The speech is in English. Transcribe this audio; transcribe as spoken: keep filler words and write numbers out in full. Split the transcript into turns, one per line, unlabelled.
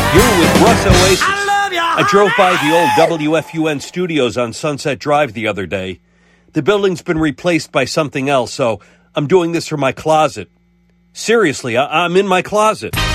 You're with Russ Oasis. I drove by the old W F U N studios on Sunset Drive the other day. The building's been replaced by something else, so I'm doing this from my closet. Seriously, I- I'm in my closet.